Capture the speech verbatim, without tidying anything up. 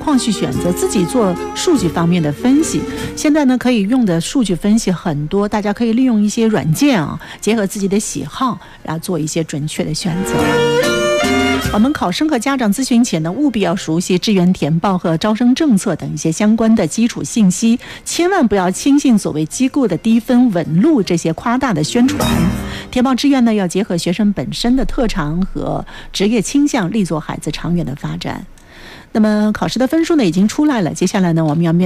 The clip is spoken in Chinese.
况去选择，自己做数据方面的分析。现在呢，可以用的数据分析很多，大家可以利用一些软件啊，结合自己的喜好，然后做一些准确的选择。我们考生和家长咨询前呢，务必要熟悉志愿填报和招生政策等一些相关的基础信息，千万不要轻信所谓机构的低分稳录这些夸大的宣传。填报志愿呢，要结合学生本身的特长和职业倾向，立足孩子长远的发展。那么考试的分数呢已经出来了，接下来呢我们要面